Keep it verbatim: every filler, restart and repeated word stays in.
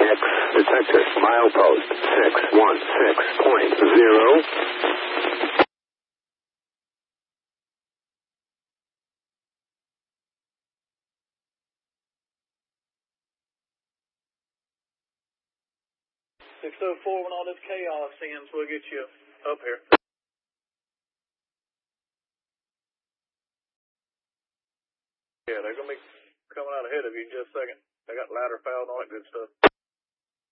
X detected. Milepost six one six point zero. six oh four, when all this chaos ends, we'll get you up here. Yeah, they're going to be coming out ahead of you in just a second. They got ladder foul and all that good stuff.